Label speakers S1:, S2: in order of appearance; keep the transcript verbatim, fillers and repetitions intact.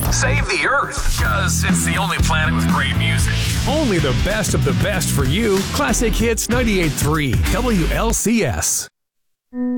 S1: Save the Earth, because it's the only planet with great music.
S2: Only the best of the best for you. Classic Hits ninety-eight point three W L C S.